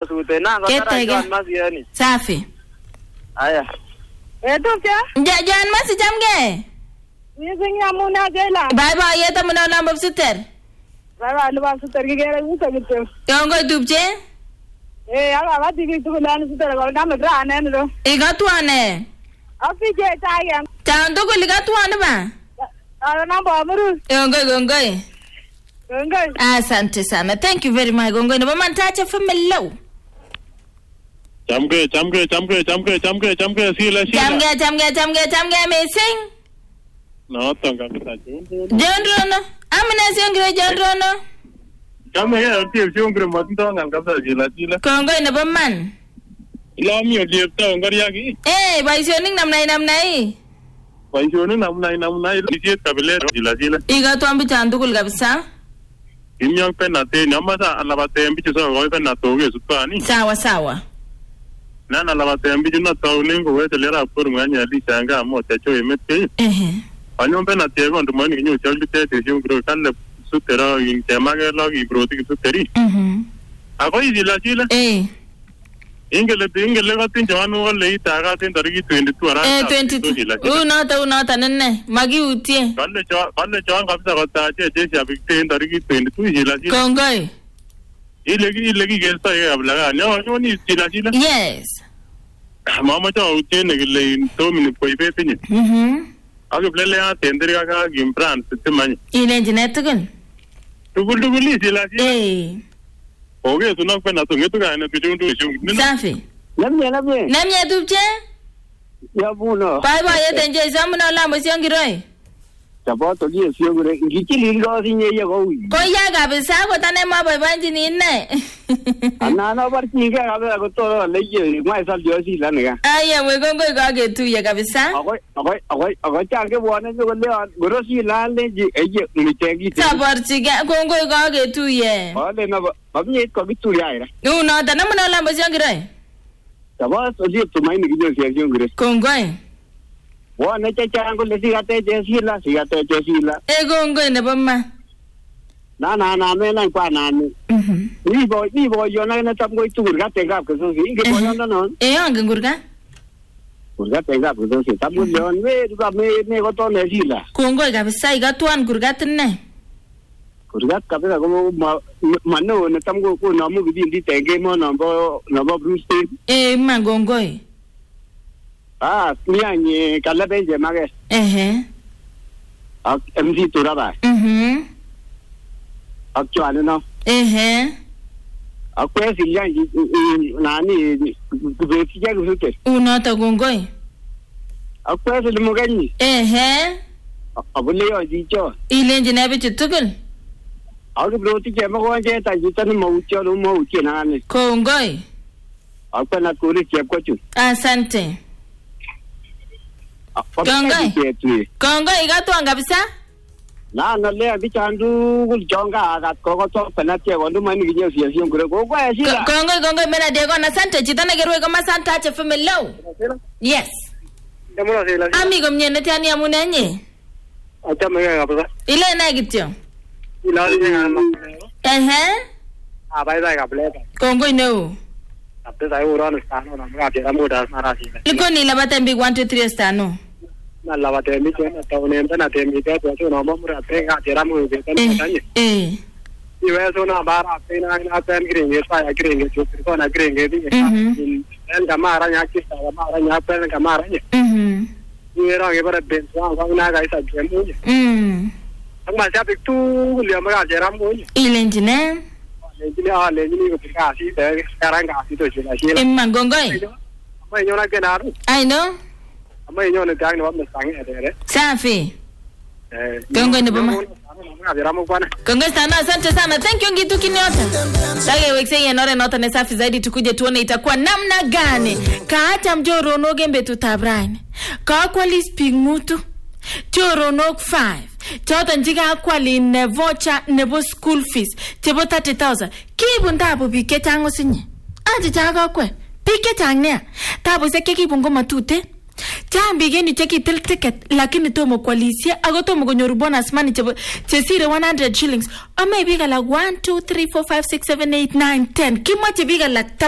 kusute na ngotara John Masiani. Safi. Aya. Tupche? John Masi chamge. Missing amuna gela. Bye bye yeta muna namba sister. Baba luba sister gigera uta gitu. Yongo tupche? Ala wati gitu kulani sister ko na medra ane ndo. Igatuane. Afije tayam. Tando ko ligatuane ba? Ala namba amuru. Yongo. Ngai. Asante sana. Thank you very much. Gongo no mantacha family. Chamge sila. Chamge missing. No, tonga kita. Jondrono. Amina singre jondrono. Chamge ya tiap singre matunda ngangkap sila. Gongo no baman. Ilami odiep ta ngariagi. Baisioning namnai. Baisioning namnai disiet kabile sila. Iga tu ambi chandukul kabisa. Inyang penate nyamasa alabate ambicho sawa goi penato ge supani. Sawa. Nana alabate ambicho na taulingo we telera por mwanya lisanga mo techo emete. Anyom penate go ndumani kinyo chalite tesio gro kanle sutera in temage logi broti suteri. Ako idila sila. Ingele gatin jawanu le itaga tin tarigi 22 ara. 22. Unota nene magi utie. Kalle jawan kapsa gata je sabikte tarigi 22 jila sila. Kongoi. Ilegi gesta ye ablaga. No ni sila. Yes. Mama cha utie ne gele to min koi pe pinye. Age plele ya tendri ga gimpran sitemani. Ile genetikun. Tugul sila. Oge tunang pena tungetu ga na tujundu shung. Safi. Namye tupche? Ya buno. Bye yetenje samuna la mosiongiroi. Sabato die siogure ngichili ngo sinye ye go. Ko ya kabisa ko tane ma boybanji ni ne. Anana barchi ga ga ko to leye mai sal jo si la ne. Aya we gongo ga ge tu ya kabisa. Agoi change bone go le goro si la le ji eye mitegi. Sabarchi ga gongo ga ge tu ye. Ole na babni ko bitu ya ira. No tane muna la mosiongiroi. Sabato die tu mai ni jo si siogure. Kongoi. Wane chango le sigate je sila. Gongo ne bamma. Na me na kwa na ni. Ni bo yo na tamgo itu gurga tega ko so si ke bo yo non. Ang gurga. Gurga tega ko so si tamgo yo me duka me ko to le sila. Kongo kabisa iga tuan gurga tenne. Gurga kabisa ko mano na tamgo ko na mu bi ndi tege mo na bo Bruce. Mangongoi. Mianye kala benje mage. MC turaba. Actually no. Akwe silyangi nani kubeti jagu sute. Unota gongoi. Akwe silmugani. Abule yo jicho. Ilenje nabe chutukul. Aku broti jema ko anje ta jitan maucho nani. Kongoi. Akwe na kuri chepkochu. Asante. Kongo igatuan kabisa? Na le bichandu guljonga agat ko to penate wandu mani ginyo siyo ngure ko kwa sila. Kongo mena dego na sante chitana gerwe kama santa che family. Yes. Demora sila. Amigo mnyene tani amunenye. Acha mega kabisa. Ile na gityo. Ila ni ngama. Bye kabisa. Kongo no. Kabisa urano stano na mga ramuda marasila. Liko ni labata mbig 1 2 3 stano. Na labata mi tena taone tena temi teto tu no mamura tenga teramu be tena tanye. Iwe so na bara pena na pen gringe pa gringe tu ko na gringe di. En kamara nya kista kamara nya pen kamara nya. Iwe ra ge bara ben so na ga isa jemu. Ang siya tu liam ga teramu. Ilenjine. Lenjini ko kasi te karanga kasi to sila. Mangongoi. Mai nyona kenaru. I know. Mai nyona tang no me sang ere. Safi. Kongo ne bama. Kongo sana, asante sana. Thank you Ngitu Kinyota. Sage wekse yenore nota ne safi zaidi tukuje tuone itakuwa namna gani. Kaata mjoro noge mbetu tabrani. Ka kwali speak mutu. Choro nok 5. Chota njiga kwali ne voucher nebo school fees. Chebo 30,000. Kibu ndabu bike tango sinye. Aji chaga kwe. Bike tangne. Tabu se keki bungo matute. Jambi geni cheki till ticket lakini tomo kwalisia ago tomo gonyoru bonus money chesire 100 shillings or maybe like 1 2 3 4 5 6 7 8 9 10 kimo chibiga like